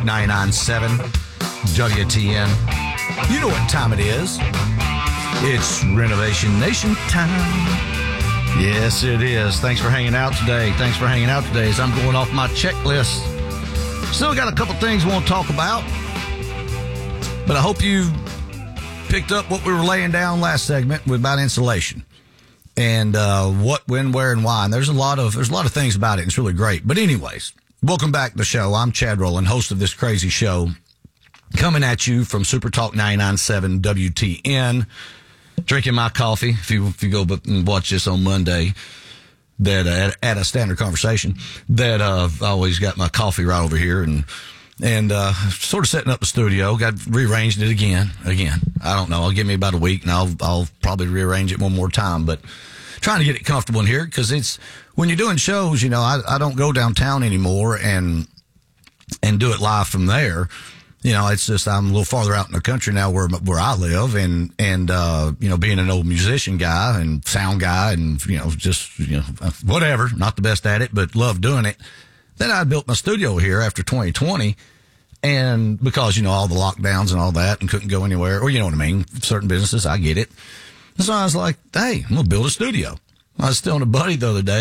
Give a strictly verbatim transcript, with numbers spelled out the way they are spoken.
ninety-nine point seven W T N. You know what time it is. It's Renovation Nation time. Yes, it is. Thanks for hanging out today. Thanks for hanging out today as I'm going off my checklist. Still got a couple things we want to talk about, but I hope you picked up what we were laying down last segment about insulation and uh, what, when, where, and why. And there's a lot of there's a lot of things about it. It's really great. But anyways, welcome back to the show. I'm Chad Rowland, host of this crazy show, coming at you from Super Talk ninety-nine point seven W T N. Drinking my coffee. If you if you go and watch this on Monday, that uh, at, at a standard conversation, that uh, I always got my coffee right over here and. And uh, sort of setting up the studio, got rearranged it again. Again, I don't know. I'll give me about a week, and I'll I'll probably rearrange it one more time. But trying to get it comfortable in here because it's when you're doing shows, you know, I, I don't go downtown anymore and and do it live from there. You know, it's just I'm a little farther out in the country now where where I live, and and uh, you know, being an old musician guy and sound guy, and you know, just you know, whatever. Not the best at it, but love doing it. Then I built my studio here after twenty twenty, and because, you know, all the lockdowns and all that and couldn't go anywhere, or you know what I mean, certain businesses, I get it. So I was like, hey, I'm going to build a studio. I was telling a buddy the other day,